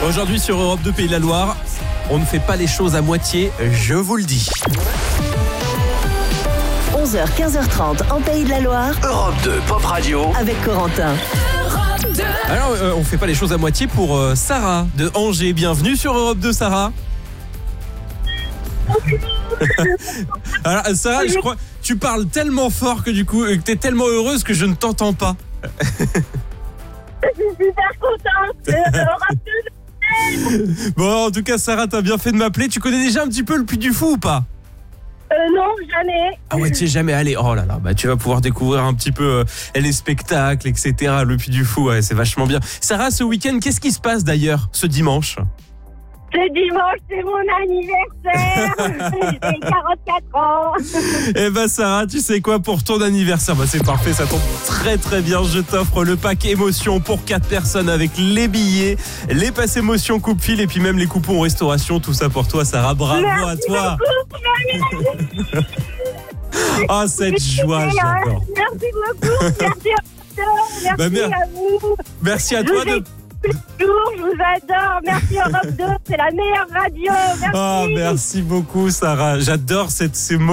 Aujourd'hui sur Europe 2 Pays de la Loire, on ne fait pas les choses à moitié, je vous le dis. 11h, 15h30 en Pays de la Loire. Europe 2 Pop Radio. Avec Corentin. Alors, on fait pas les choses à moitié pour Sarah de Angers. Bienvenue sur Europe 2, Sarah. Alors, Sarah, je crois, tu parles tellement fort que du coup, que t'es tellement heureuse que je ne t'entends pas. Je suis super contente. Bon, en tout cas, Sarah, t'as bien fait de m'appeler. Tu connais déjà un petit peu le Puy du Fou ou pas ? Non, jamais. Ah ouais, tu es jamais allé. Oh là là, bah tu vas pouvoir découvrir un petit peu les spectacles, etc. Le Puy du Fou, ouais, c'est vachement bien. Sarah, ce week-end, qu'est-ce qui se passe d'ailleurs ce dimanche ? Ce dimanche, c'est mon anniversaire. J'ai 44 ans. Eh ben Sarah, tu sais quoi, pour ton anniversaire, bah c'est parfait, ça tombe très très bien. Je t'offre le pack émotion pour 4 personnes avec les billets, les passes émotion coupe-fil et puis même les coupons restauration. Tout ça pour toi, Sarah. Bravo. Merci à toi. Beaucoup, Oh, cette joie, j'adore. Merci beaucoup. Merci à vous. Merci à vous. Merci à toi de... Je vous adore. Merci Europe 2, c'est la meilleure radio. Merci. Oh, merci beaucoup, Sarah. J'adore ces mots.